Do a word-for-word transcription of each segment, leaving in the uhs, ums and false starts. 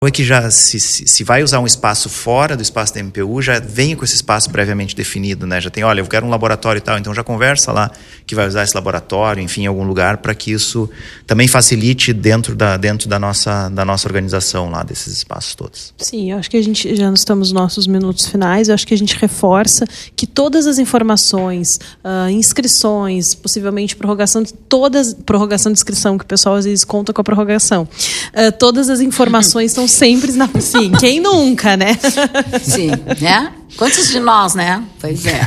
é que já se, se, se vai usar um espaço fora do espaço da M P U, já venha com esse espaço previamente definido, né? Já tem, olha, eu quero um laboratório e tal, então já conversa lá que vai usar esse laboratório, enfim, em algum lugar, para que isso também facilite dentro da, dentro da nossa, da nossa organização lá, desses espaços todos. Sim, eu acho que a gente já estamos nos nossos minutos finais, eu acho que a gente reforça que todas as informações, uh, inscrições, possivelmente prorrogação de todas, prorrogação de inscrição, que o pessoal às vezes conta com a prorrogação, uh, todas as informações estão sempre na... Sim, quem nunca, né? Sim, né? Quantos de nós, né? Pois é.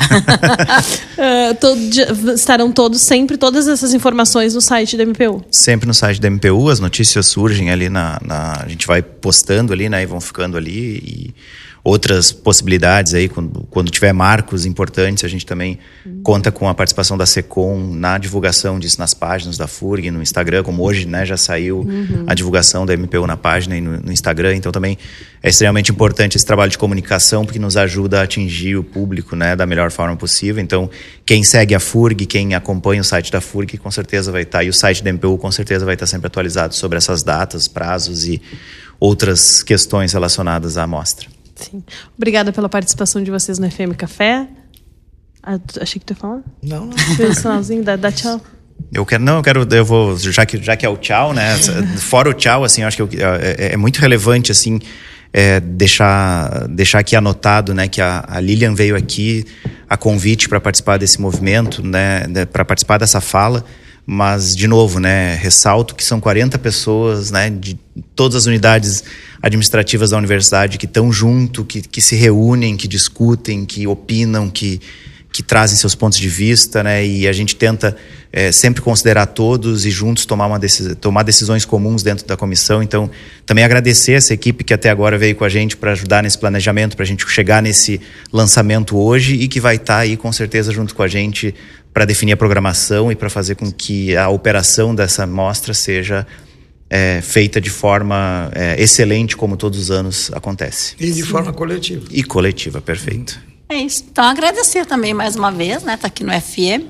uh, todo, estarão todos, sempre, todas essas informações no site da M P U? Sempre no site da M P U, as notícias surgem ali, na, na a gente vai postando ali, né? E vão ficando ali e... outras possibilidades aí, quando, quando tiver marcos importantes, a gente também uhum. conta com a participação da SECOM na divulgação disso nas páginas da F U R G, no Instagram, como hoje, né, já saiu uhum. a divulgação da M P U na página e no, no Instagram, então também é extremamente importante esse trabalho de comunicação, porque nos ajuda a atingir o público, né, da melhor forma possível. Então, quem segue a F U R G, quem acompanha o site da F U R G, com certeza vai estar, e o site da M P U com certeza vai estar sempre atualizado sobre essas datas, prazos e outras questões relacionadas à amostra. Sim. Obrigada pela participação de vocês no F M Café. Ah, achei que tu ia falar. Não, não. Fez o sinalzinho, dá, dá tchau. Eu quero, não, eu quero, eu vou, já que, já que é o tchau, né? Fora o tchau, assim, eu acho que eu, é, é muito relevante, assim, é, deixar, deixar aqui anotado, né, que a, a Lilian veio aqui a convite para participar desse movimento, né, para participar dessa fala. Mas, de novo, né, ressalto que são quarenta pessoas, né, de todas as unidades administrativas da universidade que estão junto, que, que se reúnem, que discutem, que opinam, que, que trazem seus pontos de vista, né, e a gente tenta é, sempre considerar todos e juntos tomar, uma decis- tomar decisões comuns dentro da comissão. Então, também agradecer essa equipe que até agora veio com a gente para ajudar nesse planejamento, para a gente chegar nesse lançamento hoje e que vai estar aí com certeza junto com a gente para definir a programação e para fazer com que a operação dessa mostra seja é, feita de forma é, excelente, como todos os anos acontece. E de Sim. forma coletiva. E coletiva, perfeito. É isso. Então, agradecer também mais uma vez, né? Tá aqui no F M.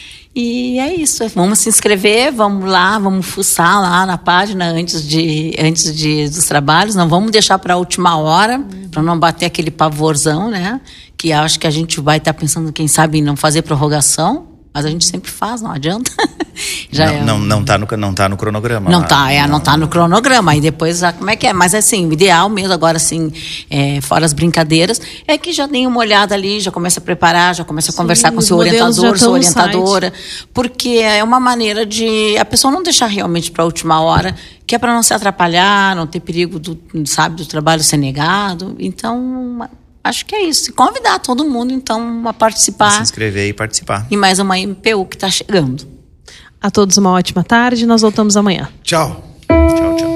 E é isso. Vamos se inscrever, vamos lá, vamos fuçar lá na página antes, de, antes de, dos trabalhos. Não vamos deixar para a última hora, uhum. para não bater aquele pavorzão, né? Que acho que a gente vai estar tá pensando, quem sabe, em não fazer prorrogação. Mas a gente sempre faz, não adianta. Já não, é... não, não, tá no, não tá no cronograma. Não lá. tá, é, não, não tá no cronograma. Aí depois, como é que é? Mas assim, o ideal mesmo, agora assim, é, fora as brincadeiras, é que já dê uma olhada ali, já começa a preparar, já começa a Sim, conversar com o seu orientador, sua orientadora. Porque é uma maneira de a pessoa não deixar realmente para a última hora, que é para não se atrapalhar, não ter perigo do, sabe, do trabalho ser negado. Então... acho que é isso. Convidar todo mundo, então, a participar. Se inscrever e participar. E mais uma M P U que está chegando. A todos uma ótima tarde. Nós voltamos amanhã. Tchau. Tchau, tchau.